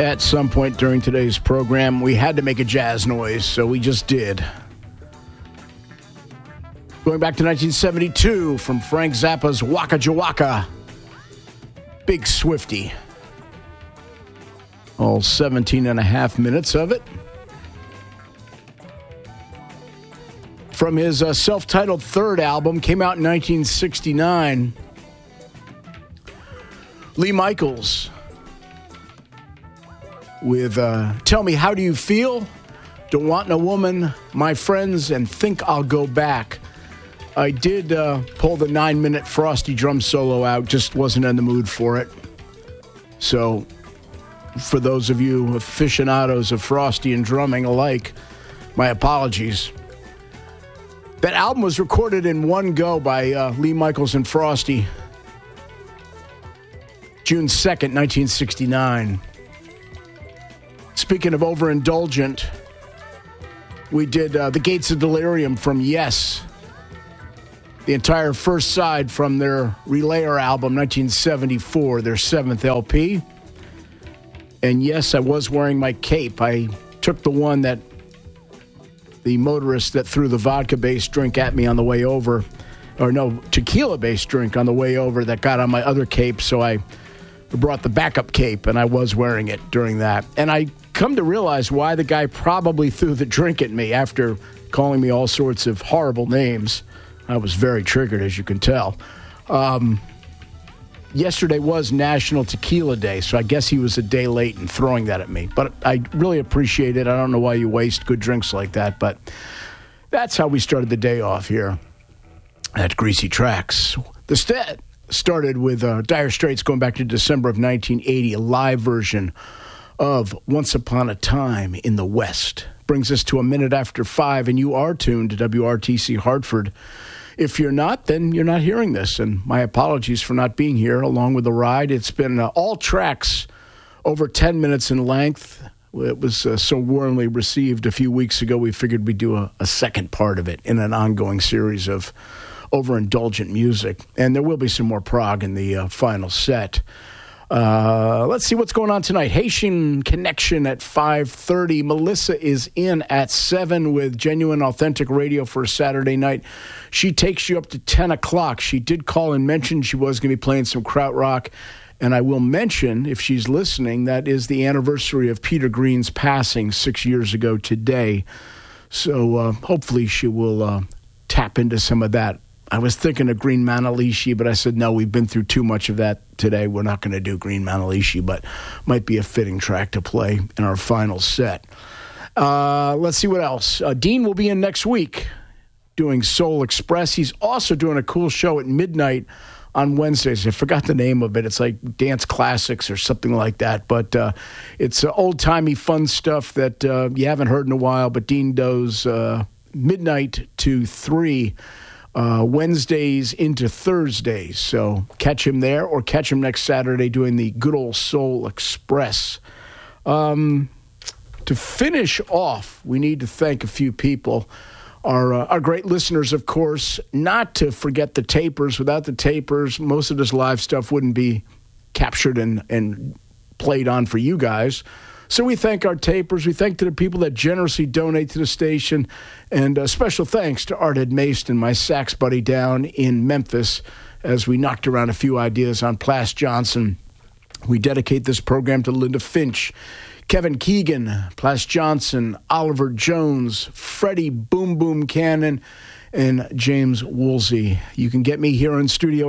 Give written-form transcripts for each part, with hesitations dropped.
At some point during today's program, we had to make a jazz noise, so we just did. Going back to 1972 from Frank Zappa's Waka Jawaka, Big Swifty. All 17 and a half minutes of it. From his self-titled third album, came out in 1969. Lee Michaels with Tell Me How Do You Feel? Don't Want No Woman, My Friends, and Think I'll Go Back. I did pull the 9-minute Frosty drum solo out, just wasn't in the mood for it. So, for those of you aficionados of Frosty and drumming alike, my apologies. That album was recorded in one go by Lee Michaels and Frosty, June 2nd, 1969. Speaking of overindulgent, we did The Gates of Delirium from Yes. The entire first side from their Relayer album, 1974, their 7th LP. And yes, I was wearing my cape. I took the one that the motorist that threw the vodka-based drink at me on the way over, or no, tequila-based drink on the way over that got on my other cape, so I brought the backup cape, and I was wearing it during that. And I come to realize why the guy probably threw the drink at me after calling me all sorts of horrible names. I was very triggered, as you can tell. Yesterday was National Tequila Day, so I guess he was a day late in throwing that at me. But I really appreciate it. I don't know why you waste good drinks like that, but that's how we started the day off here at Greasy Tracks. The set started with Dire Straits going back to December of 1980, a live version of Once Upon a Time in the West. Brings us to a minute after 5, and you are tuned to WRTC Hartford. If you're not, then you're not hearing this, and my apologies for not being here along with the ride. It's been all tracks over 10 minutes in length. It was so warmly received a few weeks ago, we figured we'd do a second part of it in an ongoing series of overindulgent music, and there will be some more prog in the final set. Let's see what's going on tonight. Haitian Connection at 5:30. Melissa is in at 7 with genuine, authentic radio for a Saturday night. She takes you up to 10 o'clock. She did call and mention she was going to be playing some krautrock. And I will mention, if she's listening, that is the anniversary of Peter Green's passing 6 years ago today. So hopefully she will tap into some of that. I was thinking of Green Manalishi, but I said, no, we've been through too much of that today. We're not going to do Green Manalishi, but might be a fitting track to play in our final set. Let's see what else. Dean will be in next week doing Soul Express. He's also doing a cool show at midnight on Wednesdays. I forgot the name of it. It's like Dance Classics or something like that. But it's old-timey fun stuff that you haven't heard in a while. But Dean does midnight to 3 Wednesdays into Thursdays. So catch him there or catch him next Saturday doing the good old Soul Express. To finish off, we need to thank a few people. Our great listeners, of course, not to forget the tapers. Without the tapers, most of this live stuff wouldn't be captured and played on for you guys. So we thank our tapers. We thank to the people that generously donate to the station. And special thanks to Art Ed Maston, my sax buddy down in Memphis, as we knocked around a few ideas on Plas Johnson. We dedicate this program to Linda Finch, Kevin Keegan, Plas Johnson, Oliver Jones, Freddie Boom Boom Cannon, and James Woolsey. You can get me here in studio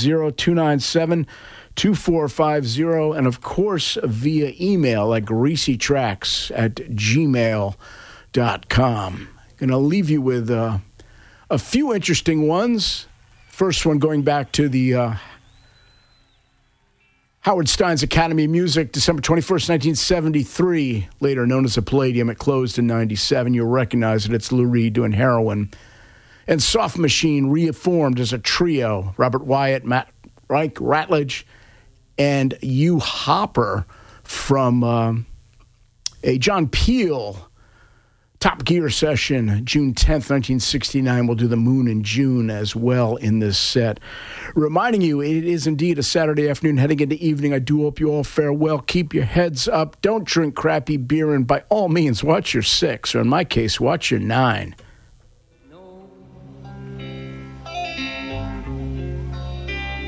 860-297-2450, and of course via email at greasytracks@gmail.com. Going to leave you with a few interesting ones. First one going back to the Howard Stein's Academy of Music, December 21st, 1973, later known as the Palladium. It closed in 97. You'll recognize it. It's Lou Reed doing Heroin. And Soft Machine reformed as a trio. Robert Wyatt, Matt Reich, Ratledge, and Hugh Hopper from a John Peel Top Gear session, June 10th, 1969. We'll do the Moon in June as well in this set. Reminding you, it is indeed a Saturday afternoon heading into evening. I do hope you all fare well. Keep your heads up. Don't drink crappy beer. And by all means, watch your 6, or in my case, watch your 9.